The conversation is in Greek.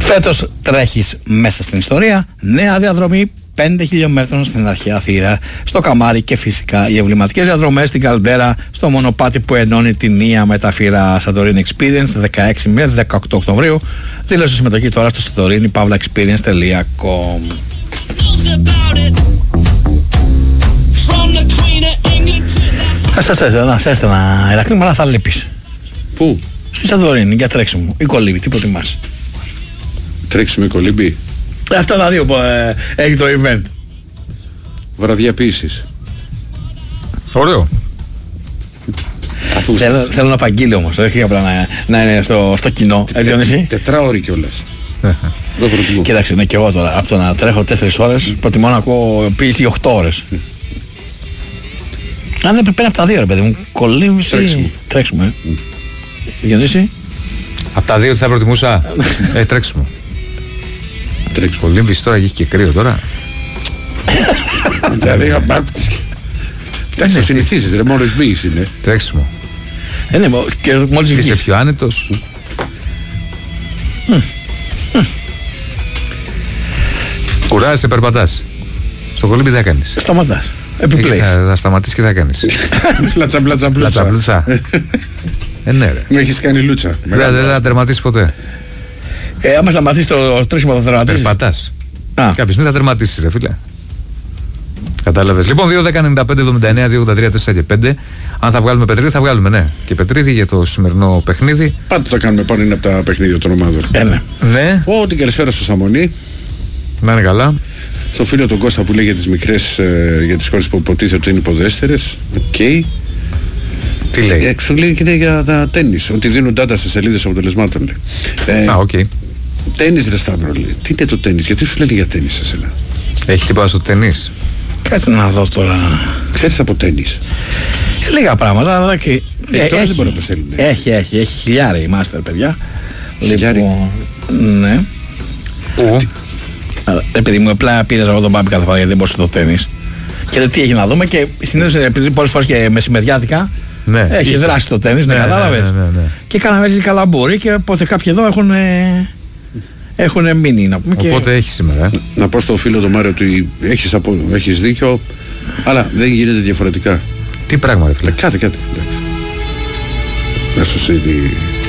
Φέτος τρέχεις μέσα στην ιστορία, νέα διαδρομή 5 χιλιόμετρων στην αρχαία θύρα, στο καμάρι και φυσικά οι εμβληματικές διαδρομές στην Καλντέρα, στο μονοπάτι που ενώνει την Νία με τα Φύρα Santorini Experience 16 με 18 Οκτωβρίου. Δήλωσε συμμετοχή τώρα στο santorini-experience.com. Θα σε έστελνα Ηρακλή, αλλά θα λείπεις. Πού? Στη Σαντορίνη για τρέξιμο ή κολύμπι, τι προτιμάς? Τρέξιμο ή κολύμπι? Αυτά τα δύο που έχει το event. Βραδιαποίησης. Ωραίο. Θέλω να παγγείλει όμως, όχι απλά να είναι στο κοινό. Τετράωρη κιόλας. Κοίταξε, ναι, και εγώ τώρα από το να τρέχω 4 ώρες προτιμώ να ακούω ποίηση 8 ώρες. Αν δεν πρέπει από τα δύο, ρε παιδί μου, κολύμπης ή τρέξιμο. Διονύση. Από τα δύο θα προτιμούσα τρέξιμο. Κολύμπης τώρα έχει και κρύο τώρα. Δηλαδή εντάξει, το συνηθίζεις ρε, μόλις μπεις είναι. Τρέξιμο. Ναι, και μόλις βγεις. Είσαι πιο άνετος. Κουράζεσαι, περπατάς. Στο κολύμπι τι θα κάνεις? Σταματάς. Επιπλέεις. Θα σταματήσεις και θα κάνεις. Πλάτσα. Ναι ρε. Με έχεις κάνει λούτσα. Δεν θα τερματίσεις ποτέ. Άμα σταματήσεις το τρέξιμο θα τερματίσεις. Περπατάς. Κάποια στιγμή θα τερματίσεις ρε φίλε. Κατάλαβες. Λοιπόν, 2-10-95-79-283-4 και 5. Αν θα βγάλουμε Πετρίδη, θα βγάλουμε, ναι. Και Πετρίδη για το σημερινό παιχνίδι. Πάντα το κάνουμε πάνω, είναι από τα παιχνίδια των ομάδων. Ναι. Την καλησπέρα στο Σαμονί. Να είναι καλά. Στο φίλο τον Κώστα που λέει για τις μικρές, για τις χώρες που υποτίθεται ότι είναι υποδέστερες. Οκ. Τι λέει? Έξω λέει και για τα τέννις. Ότι δίνουν data σε σελίδες αποτελεσμάτων. Οκ. Τέννις ρε Σταύρο λέει. Τι είναι το τέννις, γιατί σου λένε για τέννις εσένα? Έχει τίποτα στο τέννις? Κάτσε να δω τώρα. Ξέρεις από τέννις? Λίγα πράγματα, αλλά και. Τώρα δεν μπορεί να το στέλνει. Έχει χιλιάρι η Μάστερ, παιδιά. Λοιπόν, ναι. Πού? Επειδή μου απλά πήρες εγώ τον Μπάμπη κάθε φορά γιατί δεν μπορούσε το τέννις. Και τι έχει να δούμε, και συνήθως επειδή πολλές φορές και μεσημεριάτικα έχει δράσει το τέννις, κατάλαβες. Και κάναμε έτσι καλαμπούρι και οπότε κάποιοι εδώ έχουν μείνει να πούμε. Οπότε έχει σήμερα. Να πω στο φίλο τον Μάριο ότι έχεις δίκιο, αλλά δεν γίνεται διαφορετικά. Τι πράγμα ρε φίλε? Κάτι. Να σου